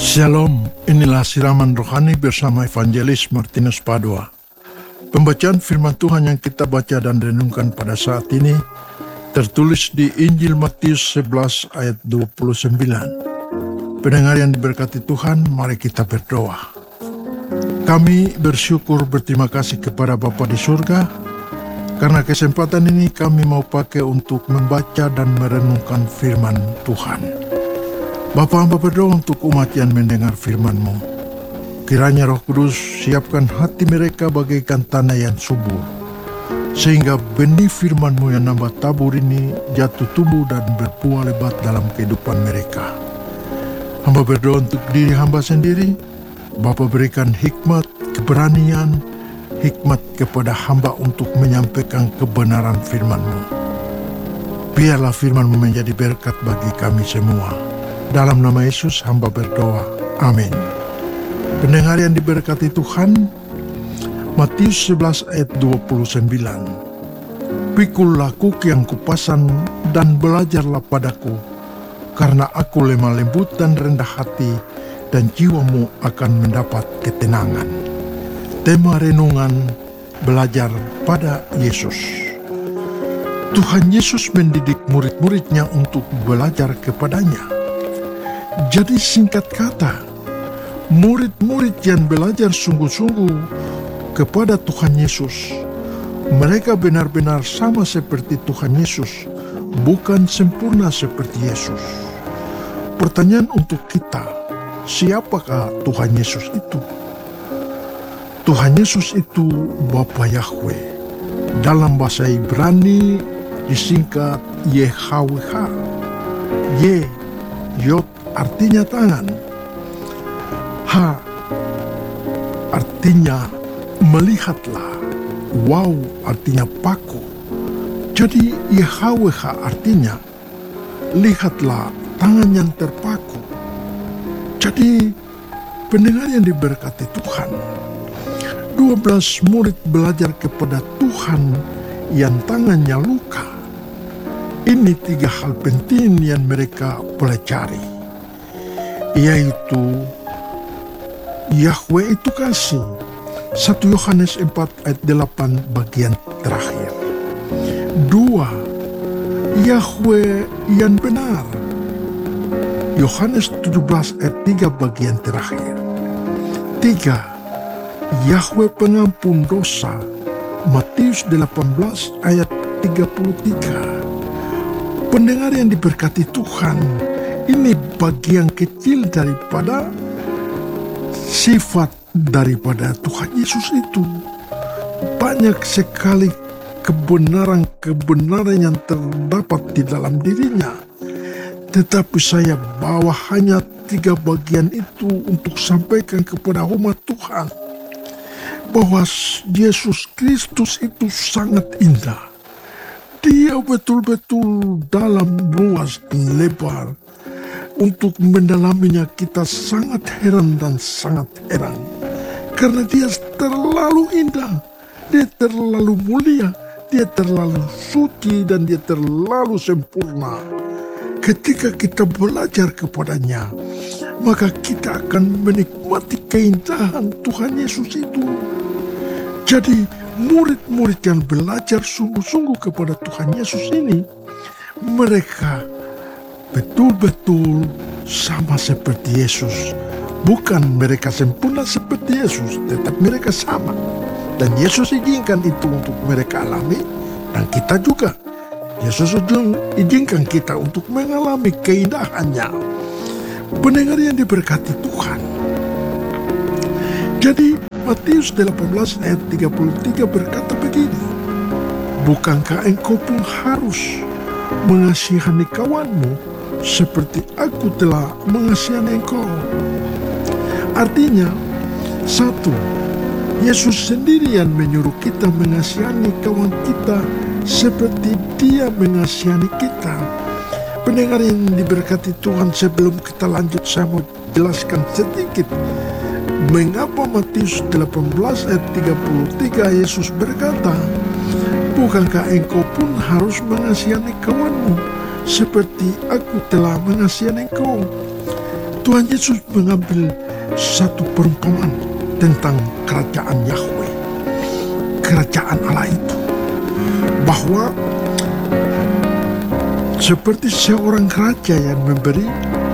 Shalom, inilah siraman rohani bersama Evangelis Martinus Padua. Pembacaan firman Tuhan yang kita baca dan renungkan pada saat ini tertulis di Injil Matius 11 ayat 29. Pendengar yang diberkati Tuhan, mari kita berdoa. Kami bersyukur berterima kasih kepada Bapa di surga, karena kesempatan ini kami mau pakai untuk membaca dan merenungkan firman Tuhan. Bapa, hamba berdoa untuk umat yang mendengar firman-Mu. Kiranya Roh Kudus siapkan hati mereka bagaikan tanah yang subur, sehingga benih firman-Mu yang nambah tabur ini jatuh tumbuh dan berbuah lebat dalam kehidupan mereka. Hamba berdoa untuk diri hamba sendiri. Bapa, berikan hikmat, keberanian, hikmat kepada hamba untuk menyampaikan kebenaran firman-Mu. Biarlah firman-Mu menjadi berkat bagi kami semua. Dalam nama Yesus hamba berdoa. Amin. Pendengar yang diberkati Tuhan, Matius 11 ayat 29. Pikullah kuk yang kupasan dan belajarlah padaku, karena aku lemah lembut dan rendah hati, dan jiwamu akan mendapat ketenangan. Tema renungan, belajar pada Yesus. Tuhan Yesus mendidik murid-muridnya untuk belajar kepadanya. Jadi singkat kata, murid-murid yang belajar sungguh-sungguh kepada Tuhan Yesus, mereka benar-benar sama seperti Tuhan Yesus, bukan sempurna seperti Yesus. Pertanyaan untuk kita, siapakah Tuhan Yesus itu? Tuhan Yesus itu Bapa Yahweh. Dalam bahasa Ibrani disingkat YHWH. Yod artinya tangan, H artinya melihatlah, Waw artinya paku. Jadi YHWH artinya lihatlah tangan yang terpaku. Jadi pendengar yang diberkati Tuhan, 12 murid belajar kepada Tuhan yang tangannya luka. Ini 3 hal penting yang mereka pelajari, yaitu Yahweh itu kasih. 1 Yohanes 4 ayat 8 bagian terakhir. 2. Yahweh yang benar. Yohanes 17 ayat 3 bagian terakhir. 3. Yahweh pengampun dosa. Matius 18 ayat 33. Pendengar yang diberkati Tuhan, ini bagian kecil daripada sifat daripada Tuhan Yesus itu. Banyak sekali kebenaran-kebenaran yang terdapat di dalam dirinya. Tetapi saya bawa hanya 3 bagian itu untuk sampaikan kepada umat Tuhan. Bahwa Yesus Kristus itu sangat indah. Dia betul-betul dalam, luas dan lebar. Untuk mendalaminya kita sangat heran dan sangat heran. Karena dia terlalu indah, dia terlalu mulia, dia terlalu suci, dan dia terlalu sempurna. Ketika kita belajar kepadanya, maka kita akan menikmati keindahan Tuhan Yesus itu. Jadi murid-murid yang belajar sungguh-sungguh kepada Tuhan Yesus ini, mereka betul-betul sama seperti Yesus. Bukan mereka sempurna seperti Yesus, tetapi mereka sama. Dan Yesus izinkan itu untuk mereka alami, dan kita juga. Yesus izinkan kita untuk mengalami keindahannya. Pendengar yang diberkati Tuhan. Jadi Matius 18 ayat 33 berkata begini, bukankah engkau pun harus mengasihani kawanmu seperti aku telah mengasihani engkau? Artinya, 1. Yesus sendiri yang menyuruh kita mengasihani kawan kita seperti dia mengasihani kita. Pendengar yang diberkati Tuhan, sebelum kita lanjut saya mau jelaskan sedikit mengapa Matius 18 ayat 33 Yesus berkata, bukankah engkau pun harus mengasihani kawanmu seperti aku telah mengasihani engkau? Tuhan Yesus mengambil satu perumpamaan tentang kerajaan Yahweh, kerajaan Allah itu, bahwa seperti seorang raja yang memberi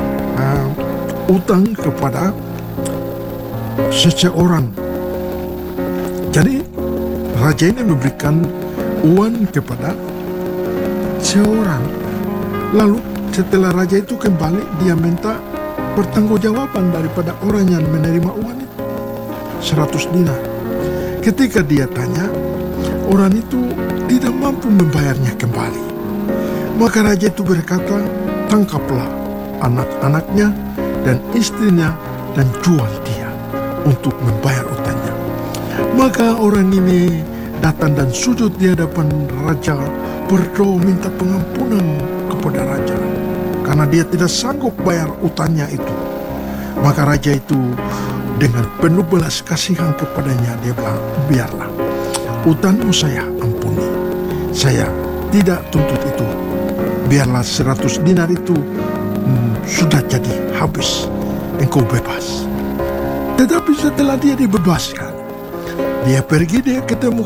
utang kepada seseorang. Jadi raja ini memberikan uang kepada seorang. Lalu setelah raja itu kembali, dia minta pertanggungjawaban daripada orang yang menerima uang itu, 100 dinar. Ketika dia tanya, orang itu tidak mampu membayarnya kembali. Maka raja itu berkata, tangkaplah anak-anaknya dan istrinya dan jual dia untuk membayar utangnya. Maka orang ini datang dan sujud di hadapan raja, berdoa minta pengampunan kepada raja karena dia tidak sanggup bayar utangnya itu. Maka raja itu dengan penuh belas kasihan kepadanya, dia bilang, biarlah, utangmu saya ampuni, saya tidak tuntut itu. Biarlah 100 dinar itu sudah jadi habis, engkau bebas. Tetapi setelah dia dibebaskan, dia pergi, dia ketemu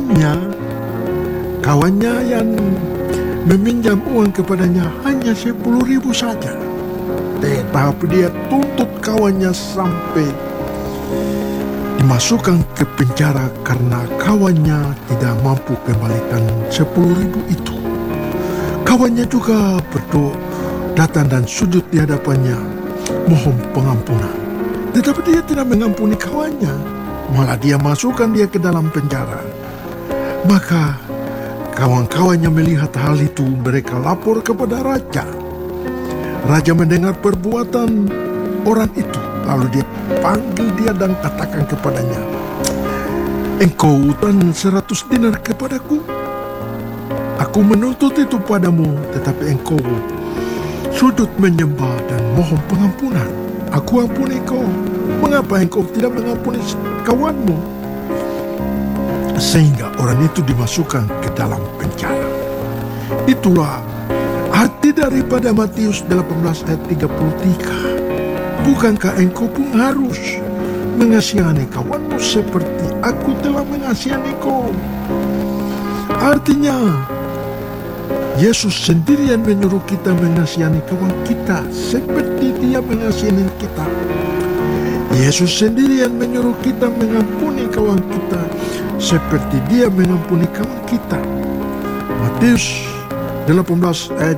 kawannya yang meminjam uang kepadanya hanya 10.000 saja. Tetapi dia tuntut kawannya sampai dimasukkan ke penjara karena kawannya tidak mampu kembalikan 10.000 itu. Kawannya juga berdoa, datang dan sujud di hadapannya, mohon pengampunan. Tetapi dia tidak mengampuni kawannya, malah dia masukkan dia ke dalam penjara. Maka kawan-kawannya melihat hal itu, mereka lapor kepada raja. Raja mendengar perbuatan orang itu, lalu dia panggil dia dan katakan kepadanya, engkau utang 100 dinar kepadaku. Aku menuntut itu padamu, tetapi engkau sujud menyembah dan mohon pengampunan. Aku ampuni kau. Mengapa engkau tidak mengampuni kawanmu? Sehingga orang itu dimasukkan ke dalam penjara. Itulah arti daripada Matius 18 ayat 33. Bukankah engkau pun harus mengasihani kawanmu seperti aku telah mengasihani kau? Artinya, Yesus sendirian menyuruh kita mengasihani kawan kita seperti dia mengasihani kita. Yesus sendirian menyuruh kita mengampuni kawan kita seperti dia mengampuni kawan kita. Matius 18 ayat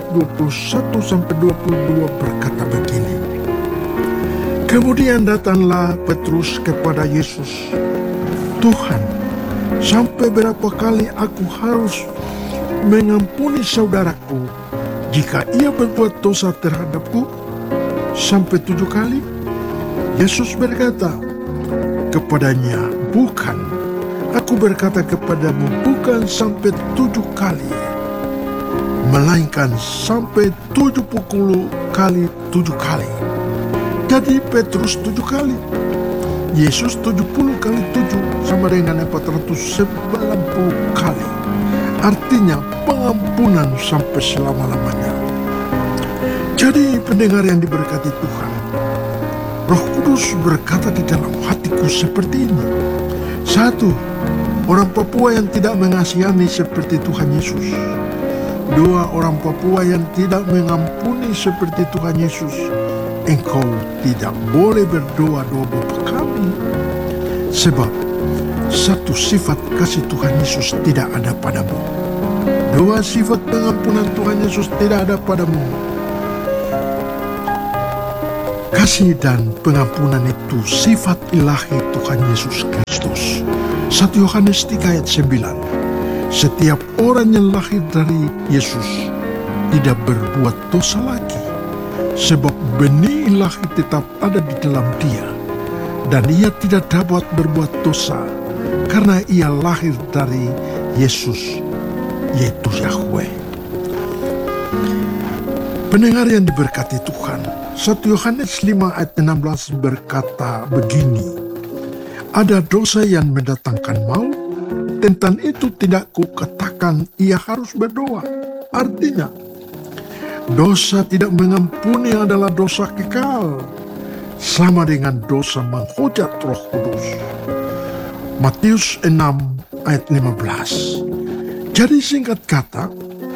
21-22 berkata begini. Kemudian datanglah Petrus kepada Yesus. Tuhan, sampai berapa kali aku harus mengampuni saudaraku jika ia berbuat dosa terhadapku? Sampai 7 kali? Yesus berkata kepadanya, bukan, aku berkata kepadamu, bukan sampai 7 kali, melainkan sampai 70 kali 7 kali. Jadi Petrus 7 kali, Yesus 70 kali 7 sama dengan 490 kali. Artinya pengampunan sampai selama-lamanya. Jadi pendengar yang diberkati Tuhan, Roh Kudus berkata di dalam hatiku seperti ini. 1. Orang Papua yang tidak mengasihani seperti Tuhan Yesus. 2. Orang Papua yang tidak mengampuni seperti Tuhan Yesus. Engkau tidak boleh berdoa-doa Bapa kami. Sebab 1. Sifat kasih Tuhan Yesus tidak ada padamu. 2. Sifat pengampunan Tuhan Yesus tidak ada padamu. Kasih dan pengampunan itu sifat ilahi Tuhan Yesus Kristus. 1 Yohanes 3 ayat 9. Setiap orang yang lahir dari Yesus tidak berbuat dosa lagi, sebab benih ilahi tetap ada di dalam dia, dan ia tidak dapat berbuat dosa karena ia lahir dari Yesus, yaitu Yahweh. Pendengar yang diberkati Tuhan, 1 Yohanes 5 ayat 16 berkata begini, ada dosa yang mendatangkan maut, tentang itu tidak kukatakan ia harus berdoa. Artinya, dosa tidak mengampuni adalah dosa kekal. sama dengan dosa menghujat Roh Kudus. Matius 6 ayat 15. Jadi singkat kata,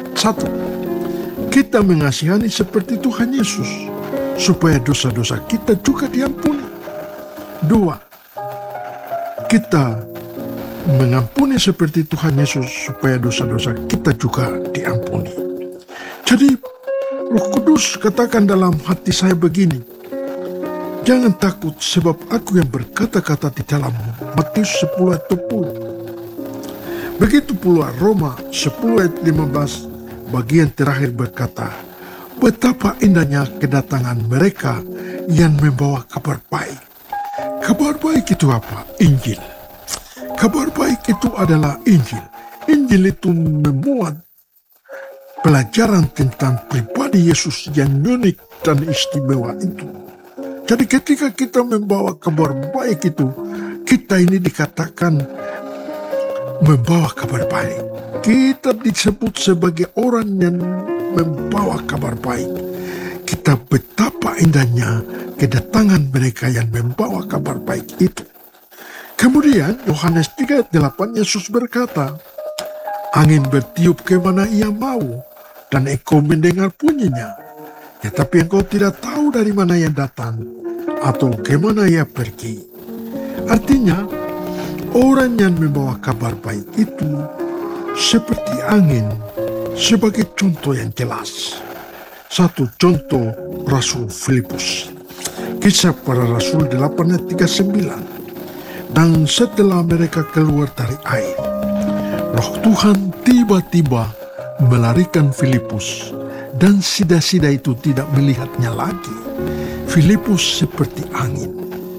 1. Kita mengasihani seperti Tuhan Yesus, supaya dosa-dosa kita juga diampuni. 2. Kita mengampuni seperti Tuhan Yesus, supaya dosa-dosa kita juga diampuni. Jadi Roh Kudus katakan dalam hati saya begini, jangan takut sebab aku yang berkata-kata di dalammu. Matius 10 ayat 20. Begitu pula Roma 10 ayat 15 bagian terakhir berkata, betapa indahnya kedatangan mereka yang membawa kabar baik. Kabar baik itu apa? Injil. Kabar baik itu adalah Injil. Injil itu memuat pelajaran tentang pribadi Yesus yang unik dan istimewa itu. Jadi ketika kita membawa kabar baik itu, kita ini dikatakan membawa kabar baik. Kita disebut sebagai orang yang membawa kabar baik. Kita betapa indahnya kedatangan mereka yang membawa kabar baik itu. Kemudian Yohanes 3 ayat 8 Yesus berkata, angin bertiup kemana ia mau, dan engkau mendengar bunyinya. Tetapi engkau tidak tahu dari mana ia datang, atau kemana ia pergi. Artinya, orang yang membawa kabar baik itu seperti angin, sebagai contoh yang jelas. Satu contoh Rasul Filipus. Kisah para Rasul 8 ayat 39. Dan setelah mereka keluar dari air, Roh Tuhan tiba-tiba melarikan Filipus, dan sida-sida itu tidak melihatnya lagi. Filipus seperti angin.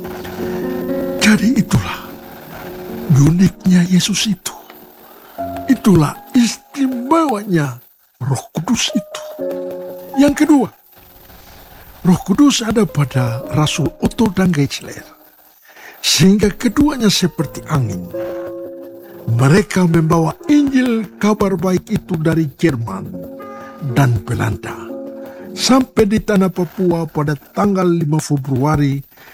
Jadi itulah uniknya Yesus itu. Itulah istimewanya Roh Kudus itu. Yang kedua, Roh Kudus ada pada Rasul Otto dan Geisler, sehingga keduanya seperti angin. Mereka membawa Injil kabar baik itu dari Jerman dan Belanda sampai di tanah Papua pada tanggal 5 Februari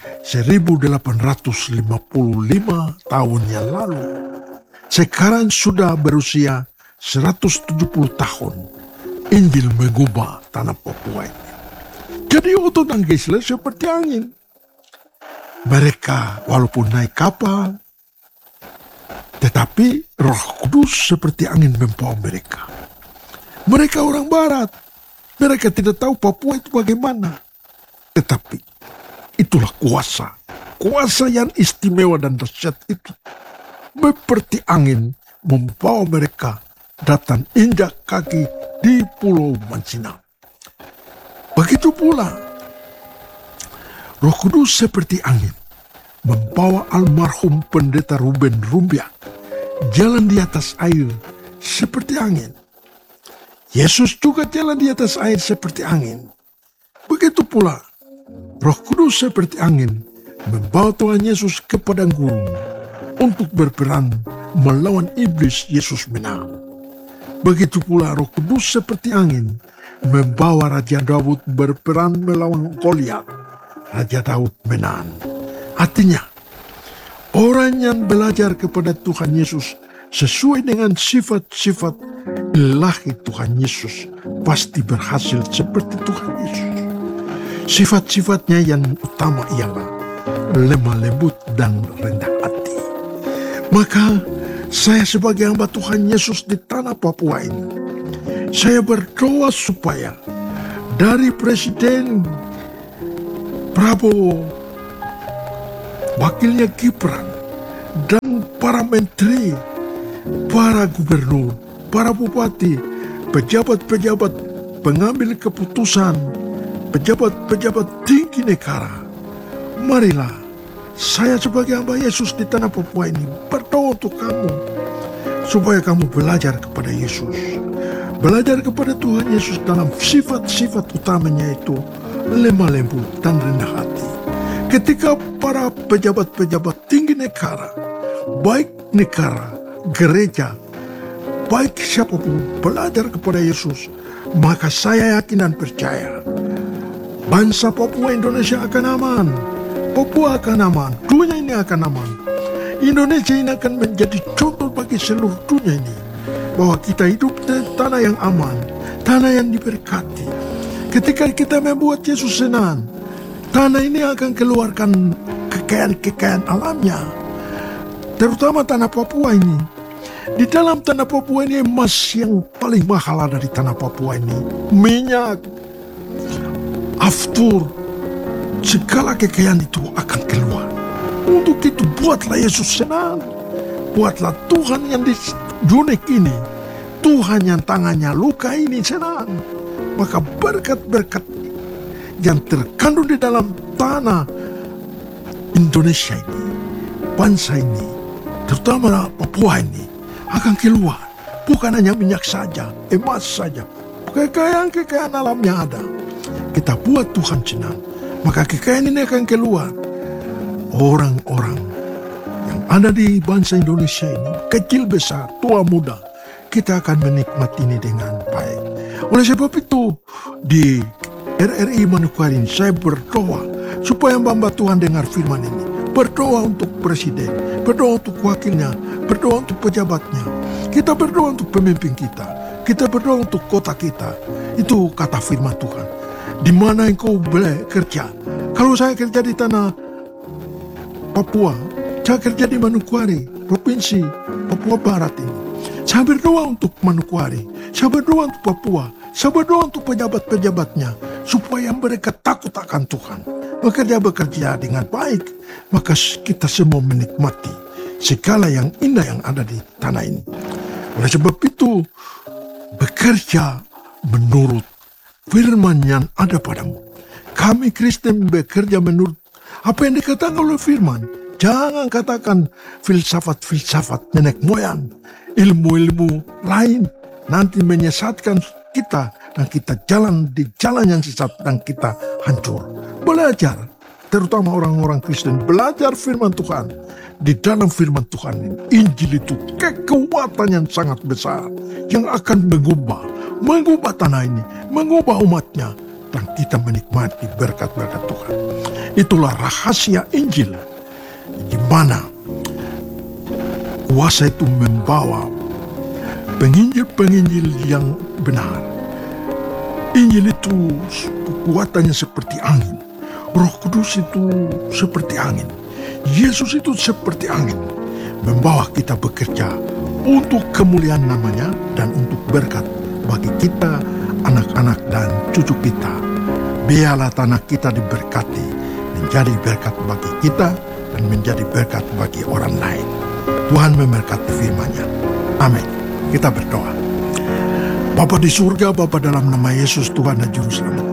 1855 tahun yang lalu. Sekarang sudah berusia 170 tahun. Injil mengubah tanah Papua ini. Jadi Otto dan Geisler seperti angin. Mereka walaupun naik kapal, tetapi Roh Kudus seperti angin membawa mereka. Mereka orang barat. Mereka tidak tahu Papua itu bagaimana. Tetapi itulah kuasa. Kuasa yang istimewa dan dahsyat itu. Seperti angin membawa mereka datang injak kaki di Pulau Mansinau. Begitu pula Roh Kudus seperti angin membawa almarhum pendeta Ruben Rumbiak jalan di atas air seperti angin. Yesus juga jalan di atas air seperti angin. Begitu pula Roh Kudus seperti angin membawa Tuhan Yesus ke padang gurun untuk berperang melawan iblis. Yesus menang. Begitu pula Roh Kudus seperti angin membawa Raja Daud berperang melawan Goliat. Raja Daud menang. Artinya, orang yang belajar kepada Tuhan Yesus sesuai dengan sifat-sifat ilahi Tuhan Yesus pasti berhasil seperti Tuhan Yesus. Sifat-sifatnya yang utama ialah lemah lembut dan rendah hati. Maka saya sebagai hamba Tuhan Yesus di tanah Papua ini, saya berdoa supaya dari Presiden Prabowo, wakilnya Gibran, dan para menteri, para gubernur, para bupati, pejabat-pejabat pengambil keputusan, pejabat-pejabat tinggi negara, marilah saya sebagai hamba Yesus di tanah Papua ini berdoa untuk kamu, supaya kamu belajar kepada Yesus, belajar kepada Tuhan Yesus dalam sifat-sifat utamanya itu lemah lembut dan rendah hati. Ketika para pejabat-pejabat tinggi negara, baik negara, gereja, baik siapapun belajar kepada Yesus, maka saya yakin dan percaya bangsa Papua Indonesia akan aman, Papua akan aman, dunia ini akan aman. Indonesia ini akan menjadi contoh bagi seluruh dunia ini, bahwa kita hidup di tanah yang aman, tanah yang diberkati. Ketika kita membuat Yesus senang, tanah ini akan keluarkan kekayaan-kekayaan alamnya, terutama tanah Papua ini. Di dalam tanah Papua ini, emas yang paling mahal ada di tanah Papua ini, minyak, aftur, segala kekayaan itu akan keluar. Untuk itu buatlah Yesus senang, buatlah Tuhan yang di dunia ini, Tuhan yang tangannya luka ini senang. Maka berkat-berkat yang terkandung di dalam tanah Indonesia ini, bangsa ini, terutama Papua ini, akan keluar. Bukan hanya minyak saja, emas saja, kekayaan-kekayaan alamnya ada. Kita buat Tuhan senang, maka kekayaan ini akan keluar. Orang-orang yang ada di bangsa Indonesia ini, kecil besar, tua muda, kita akan menikmati ini dengan baik. Oleh sebab itu, di RRI Manokwari ini saya berdoa supaya hamba Tuhan dengar firman ini. Berdoa untuk presiden, berdoa untuk wakilnya, berdoa untuk pejabatnya. Kita berdoa untuk pemimpin kita, kita berdoa untuk kota kita. Itu kata firman Tuhan. Di mana engkau bekerja? Kalau saya kerja di tanah Papua, saya kerja di Manokwari, provinsi Papua Barat ini. Saya berdoa untuk Manokwari, saya berdoa untuk Papua, saya berdoa untuk pejabat-pejabatnya, supaya mereka takut akan Tuhan, bekerja dengan baik, maka kita semua menikmati segala yang indah yang ada di tanah ini. Oleh sebab itu, bekerja menurut firman yang ada padamu. Kami Kristen bekerja menurut apa yang dikatakan oleh firman. Jangan katakan filsafat-filsafat nenek moyang, ilmu-ilmu lain nanti menyesatkan kita, dan kita jalan di jalan yang sesat dan kita hancur. Belajar, terutama orang-orang Kristen, belajar firman Tuhan. Di dalam firman Tuhan ini, Injil itu kekuatan yang sangat besar yang akan mengubah tanah ini, mengubah umatnya, dan kita menikmati berkat-berkat Tuhan. Itulah rahasia Injil, di mana kuasa itu membawa penginjil-penginjil yang benar. Injil itu kekuatannya seperti angin. Roh Kudus itu seperti angin. Yesus itu seperti angin, membawa kita bekerja untuk kemuliaan namanya dan untuk berkat bagi kita, anak-anak dan cucu kita. Biarlah tanah kita diberkati, menjadi berkat bagi kita dan menjadi berkat bagi orang lain. Tuhan memberkati firman-Nya. Amin. Kita berdoa. Bapa di surga, Bapa dalam nama Yesus Tuhan dan Juru Selamat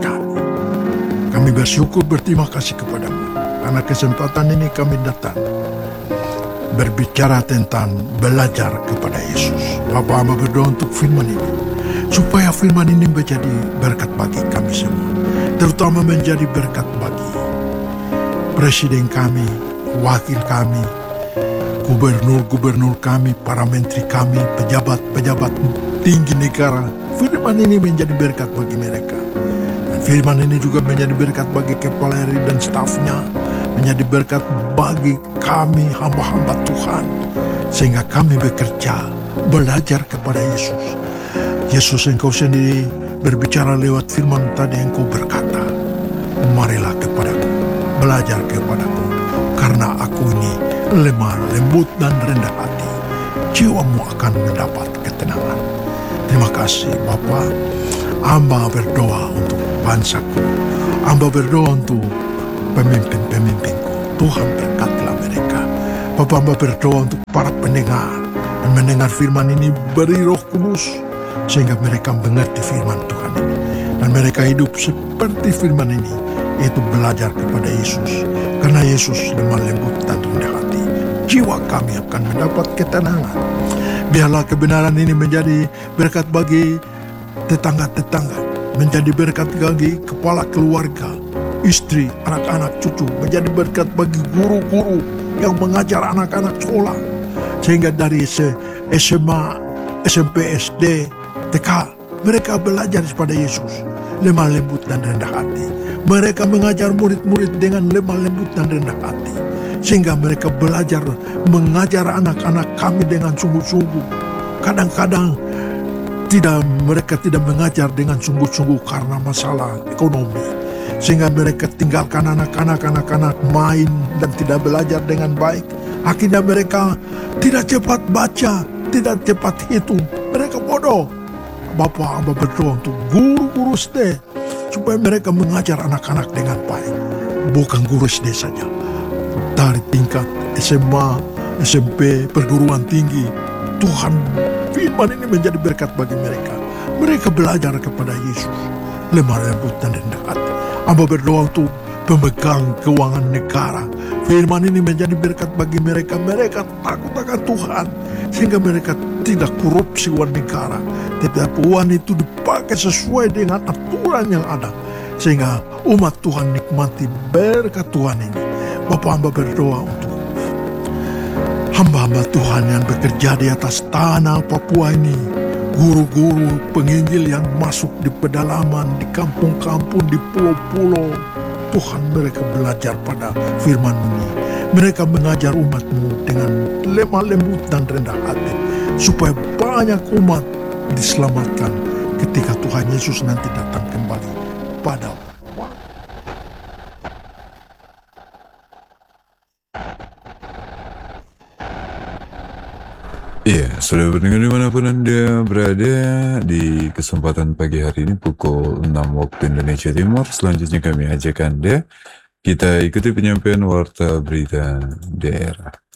kami bersyukur, berterima kasih kepadamu. Karena kesempatan ini kami datang berbicara tentang belajar kepada Yesus. Bapa, hamba berdoa untuk firman ini, supaya firman ini menjadi berkat bagi kami semua. Terutama menjadi berkat bagi presiden kami, wakil kami, gubernur-gubernur kami, para menteri kami, pejabat-pejabat tinggi negara. Firman ini menjadi berkat bagi mereka. Dan firman ini juga menjadi berkat bagi kepala RI dan stafnya, menjadi berkat bagi kami hamba-hamba Tuhan, sehingga kami bekerja, belajar kepada Yesus. Yesus, Engkau sendiri berbicara lewat firman tadi, Engkau berkata, marilah kepadaku, belajar kepadaku, karena aku ini lemah, lembut dan rendah hati, jiwamu akan mendapat ketenangan. Terima kasih Bapa. Hamba berdoa untuk bangsaku, hamba berdoa untuk pemimpin-pemimpinku. Tuhan berkatilah mereka. Bapa, hamba berdoa untuk para pendengar, dan mendengar firman ini beri Roh Kudus, sehingga mereka mengerti firman Tuhan ini, dan mereka hidup seperti firman ini, yaitu belajar kepada Yesus. Karena Yesus lemah lembut dan rendah hati, jiwa kami akan mendapat ketenangan. Biarlah kebenaran ini menjadi berkat bagi tetangga-tetangga, menjadi berkat bagi kepala keluarga, istri, anak-anak, cucu, menjadi berkat bagi guru-guru yang mengajar anak-anak sekolah, sehingga dari SMA, SMP, SD, TK, mereka belajar kepada Yesus, lemah lembut dan rendah hati. Mereka mengajar murid-murid dengan lemah lembut dan rendah hati, sehingga mereka belajar mengajar anak-anak kami dengan sungguh-sungguh. Kadang-kadang mereka tidak mengajar dengan sungguh-sungguh karena masalah ekonomi, sehingga mereka tinggalkan anak-anak main dan tidak belajar dengan baik. Akhirnya mereka tidak cepat baca, tidak cepat hitung, mereka bodoh. Bapak berdoa untuk guru-guru SD supaya mereka mengajar anak-anak dengan baik. Bukan guru SD saja, dari tingkat SMA, SMP, perguruan tinggi. Tuhan, firman ini menjadi berkat bagi mereka. Mereka belajar kepada Yesus, lemah lembut dan rendah hati. Amba berdoa untuk pemegang keuangan negara. Firman ini menjadi berkat bagi mereka. Mereka takut akan Tuhan, sehingga mereka tidak korupsi uang negara. Tetapi uang itu dipakai sesuai dengan aturan yang ada, sehingga umat Tuhan nikmati berkat Tuhan ini. Bapak, hamba berdoa untuk hamba-hamba Tuhan yang bekerja di atas tanah Papua ini, guru-guru penginjil yang masuk di pedalaman, di kampung-kampung, di pulau-pulau. Tuhan, mereka belajar pada firman ini. Mereka mengajar umat-Mu dengan lemah lembut dan rendah hati, supaya banyak umat diselamatkan ketika Tuhan Yesus nanti datang kembali pada Iya, sudah berdengar dimanapun Anda berada di kesempatan pagi hari ini pukul 6 waktu Indonesia Timur. Selanjutnya kami ajak Anda, kita ikuti penyampaian warta berita daerah.